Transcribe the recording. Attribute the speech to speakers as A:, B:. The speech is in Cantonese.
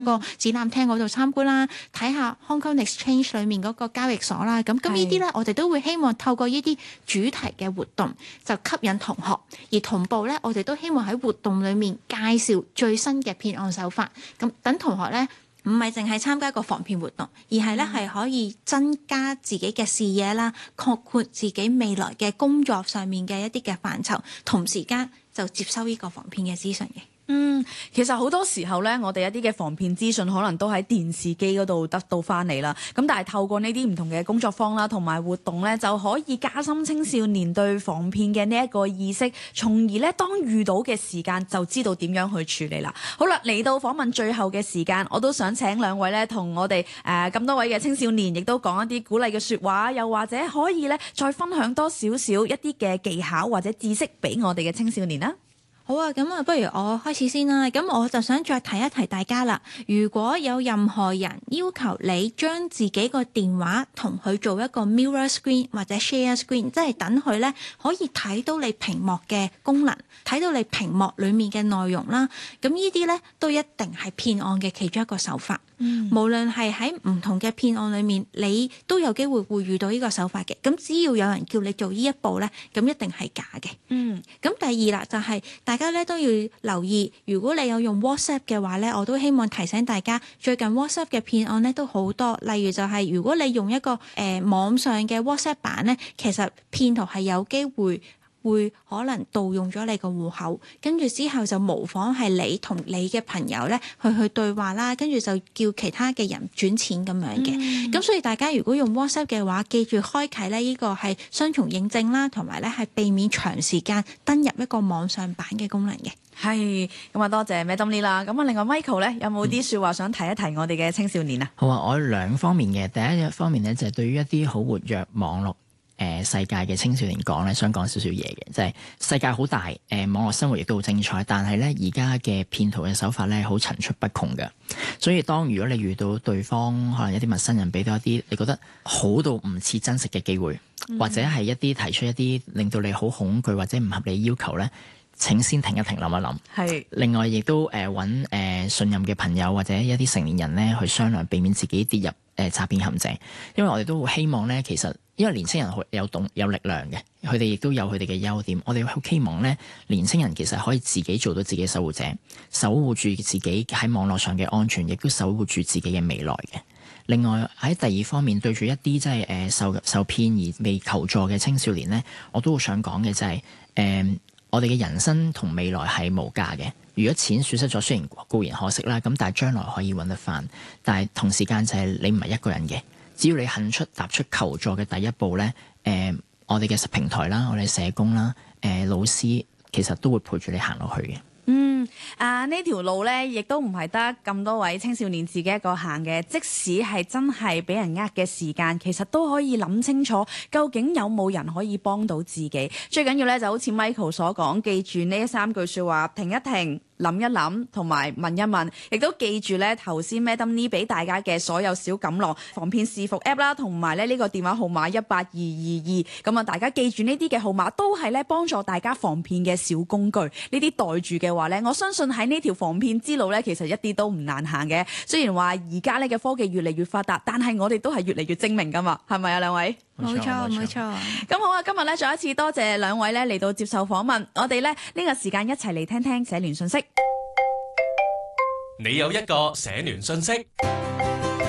A: 個展覽廳嗰度參觀啦，睇下 Hong Kong Exchange 裏面嗰個交易所啦。咁呢啲咧，我哋都會希望透過呢啲主題嘅活動就吸引同學，而同步咧，我哋都希望喺活動裏面介紹最新嘅騙案手法。咁等同學咧，唔係淨係參加一個防騙活動，而係咧係可以增加自己嘅視野啦，擴闊自己未來嘅工作上面嘅一啲嘅範疇，同時間就接收呢個防騙嘅資訊嘅。
B: 其實好多時候咧，我哋一啲嘅防騙資訊可能都喺電視機嗰度得到翻嚟啦。咁但係透過呢啲唔同嘅工作坊啦，同埋活動咧，就可以加深青少年對防騙嘅呢一個意識，從而咧當遇到嘅時間就知道點樣去處理啦。好啦，嚟到訪問最後嘅時間，我都想請兩位咧同我哋咁多位嘅青少年，亦都講一啲鼓勵嘅説話，又或者可以咧再分享多少少一啲嘅技巧或者知識俾我哋嘅青少年啦。
A: 好啊，咁不如我開始先啦。咁我就想再提一提大家啦。如果有任何人要求你將自己個電話同佢做一個 mirror screen 或者 share screen， 即係等佢咧可以睇到你屏幕嘅功能，睇到你屏幕裡面嘅內容啦。咁呢啲咧都一定係騙案嘅其中一個手法。無論係喺唔同嘅騙案裏面，你都有機會會遇到呢個手法嘅。咁只要有人叫你做呢一步咧，咁一定係假嘅。咁第二啦，就係大家咧都要留意，如果你有用 WhatsApp 嘅話咧，我都希望提醒大家，最近 WhatsApp 嘅騙案咧都好多。例如就係如果你用一個網上嘅 WhatsApp 版咧，其實騙徒係有機會可能盜用咗你個戶口，跟住之後就模仿係你同你嘅朋友咧去對話啦，跟住就叫其他嘅人轉錢咁樣嘅。咁所以大家如果用 WhatsApp 嘅話，記住開啟咧呢個係雙重認證啦，同埋咧係避免長時間登入一個網上版嘅功能嘅。
B: 係咁啊，多謝 Madam Lee 啦。咁啊，另外 Michael 咧有冇啲説話想提一提我哋嘅青少年啊？
C: 好啊，我兩方面嘅。第一方面咧就係對於一啲好活躍網絡世界嘅青少年講咧，想講少少嘢嘅，就係世界好大，網絡生活亦都好精彩，但係咧而家嘅騙徒嘅手法咧好層出不窮嘅，所以當如果你遇到對方可能一啲陌生人俾到一啲你覺得好到唔似真實嘅機會，或者係一啲提出一啲令到你好恐懼或者唔合理要求咧，請先停一停，諗一諗。係。另外亦都揾信任嘅朋友或者一啲成年人咧去商量，避免自己跌入詐騙陷阱。因為我哋都好希望咧，其實因為年輕人有力量嘅，佢哋亦都有佢哋嘅優點。我哋好希望咧，年輕人其實可以自己做到自己守護者，守護住自己喺網絡上嘅安全，亦都守護住自己嘅未來嘅。另外喺第二方面，對住一啲即係受騙而未求助嘅青少年咧，我都好想講嘅就係我哋嘅人生同未來係無價嘅。如果錢損失咗，雖然固然可惜啦，咁但係將來可以揾得返。但係同時間就係你唔係一個人嘅，只要你肯踏出求助嘅第一步咧，我哋嘅平台啦，我哋社工啦，老師其實都會陪住你行落去嘅。
B: 呢條路咧，亦都唔係得咁多位青少年自己一個行嘅。即使係真係俾人呃嘅時間，其實都可以諗清楚，究竟有冇人可以幫到自己。最緊要咧就好似 Michael 所講，記住呢3句說話：停一停，諗一諗，同埋問一問。亦都記住咧頭先 Madam Lee 俾大家嘅所有小錦囊，防騙視伏 App 啦，同埋咧呢個電話號碼18222。咁啊，大家記住呢啲嘅號碼都係咧幫助大家防騙嘅小工具。呢啲袋住嘅話咧，我相信喺呢條防騙之路咧，其實一啲都唔難行嘅。雖然話而家呢嘅科技越嚟越發達，但係我哋都係越嚟越精明噶嘛，係咪啊兩位？
A: 冇錯。
B: 咁好啊，今日咧再一次多謝兩位咧嚟到接受訪問。我哋咧呢個時間一齊嚟聽聽社聯訊息。
D: 你有一個社聯訊息。